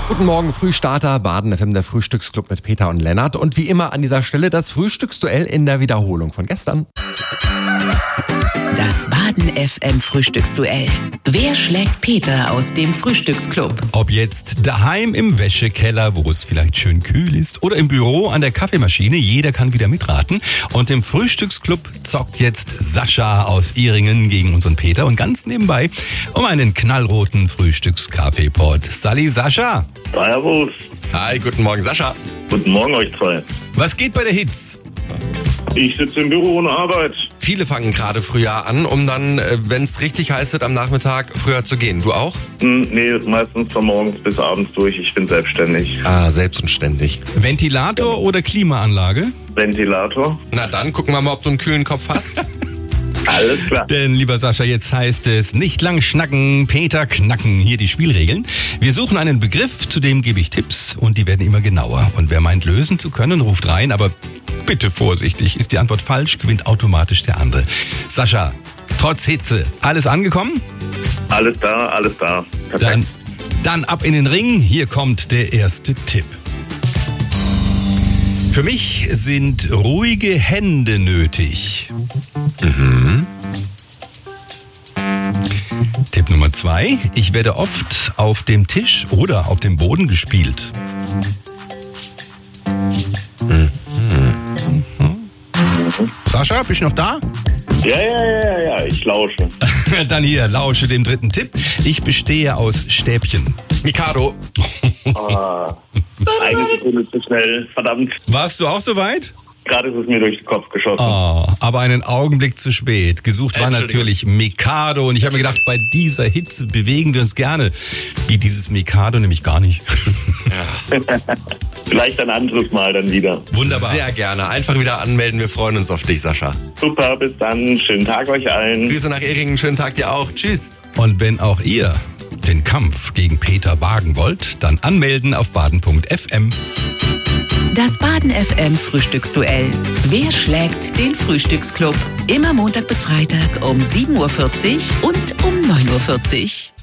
Guten Morgen, Frühstarter, Baden FM, der Frühstücksclub mit Peter und Lennart. Und wie immer an dieser Stelle das Frühstücksduell in der Wiederholung von gestern. Das Baden FM Frühstücksduell. Wer schlägt Peter aus dem Frühstücksclub? Ob jetzt daheim im Wäschekeller, wo es vielleicht schön kühl ist, oder im Büro an der Kaffeemaschine, jeder kann wieder mitraten. Und im Frühstücksclub zockt jetzt Sascha aus Ihringen gegen unseren Peter und ganz nebenbei um einen knallroten Frühstückskaffeepot. Sally, Sascha. Servus. Hi, guten Morgen, Sascha. Guten Morgen euch zwei. Was geht bei der Hitze? Ich sitze im Büro ohne Arbeit. Viele fangen gerade früher an, um dann, wenn es richtig heiß wird, am Nachmittag früher zu gehen. Du auch? Nee, meistens von morgens bis abends durch. Ich bin selbstständig. Ah, selbst und ständig. Ventilator oder Klimaanlage? Ventilator. Na dann, gucken wir mal, ob du einen kühlen Kopf hast. Alles klar. Denn, lieber Sascha, jetzt heißt es nicht lang schnacken, Peter knacken. Hier die Spielregeln. Wir suchen einen Begriff, zu dem gebe ich Tipps und die werden immer genauer. Und wer meint, lösen zu können, ruft rein, aber bitte vorsichtig. Ist die Antwort falsch, gewinnt automatisch der andere. Sascha, trotz Hitze, alles angekommen? Alles da, alles da. Perfekt. Dann ab in den Ring. Hier kommt der erste Tipp. Für mich sind ruhige Hände nötig. Tipp Nummer 2. Ich werde oft auf dem Tisch oder auf dem Boden gespielt. Sascha, bist du noch da? Ja, ich lausche. Dann hier, lausche dem dritten Tipp. Ich bestehe aus Stäbchen. Mikado. Eine Sekunde zu schnell, verdammt. Warst du auch so weit? Gerade ist es mir durch den Kopf geschossen. Oh, aber einen Augenblick zu spät. Gesucht war natürlich Mikado. Und ich habe mir gedacht, bei dieser Hitze bewegen wir uns gerne. Wie dieses Mikado nämlich gar nicht. Vielleicht ein anderes Mal dann wieder. Wunderbar. Sehr gerne. Einfach wieder anmelden. Wir freuen uns auf dich, Sascha. Super, bis dann. Schönen Tag euch allen. Grüße nach Ehringen. Schönen Tag dir auch. Tschüss. Und wenn auch ihr den Kampf gegen Peter wagen wollt, dann anmelden auf baden.fm. Das Baden FM Frühstücksduell. Wer schlägt den Frühstücksclub? Immer Montag bis Freitag um 7.40 Uhr und um 9.40 Uhr.